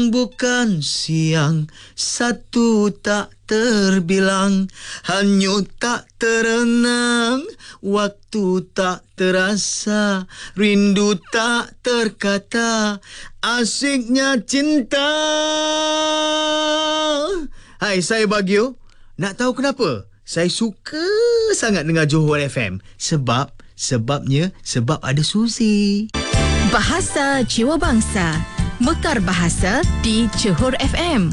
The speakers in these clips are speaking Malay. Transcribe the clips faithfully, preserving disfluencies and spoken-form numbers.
Bukan siang, satu tak terbilang, hanyut tak terenang, waktu tak terasa, rindu tak terkata, asyiknya cinta. Hai, saya Bagio. Nak tahu kenapa? Saya suka sangat dengar Johor F M. Sebab, sebabnya, sebab ada Suzy. Bahasa Jiwa Bangsa. Mekar Bahasa di Johor F M.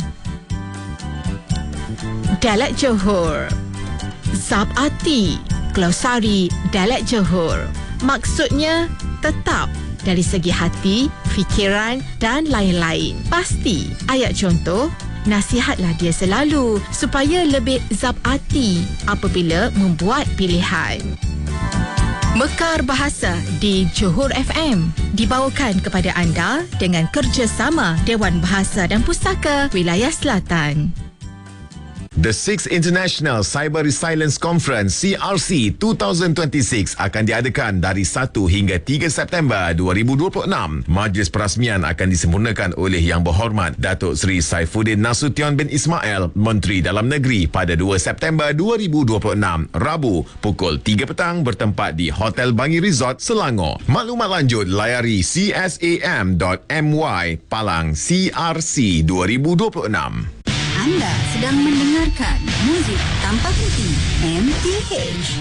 Dialek Johor. Zab Ati. Glosari Dialek Johor. Maksudnya tetap dari segi hati, fikiran dan lain-lain. Pasti. Ayat contoh, nasihatlah dia selalu supaya lebih zab ati apabila membuat pilihan. Mekar Bahasa di Johor F M dibawakan kepada anda dengan kerjasama Dewan Bahasa dan Pustaka Wilayah Selatan. The sixth International Cyber Resilience Conference C R C dua ribu dua puluh enam akan diadakan dari satu hingga tiga September dua ribu dua puluh enam. Majlis perasmian akan disempurnakan oleh Yang Berhormat Datuk Seri Saifuddin Nasution bin Ismail, Menteri Dalam Negeri, pada dua September dua ribu dua puluh enam, Rabu, pukul tiga petang bertempat di Hotel Bangi Resort, Selangor. Maklumat lanjut layari c s a m dot m y palang C R C dua ribu dua puluh enam. Anda sedang mendengarkan muzik tanpa henti M T H.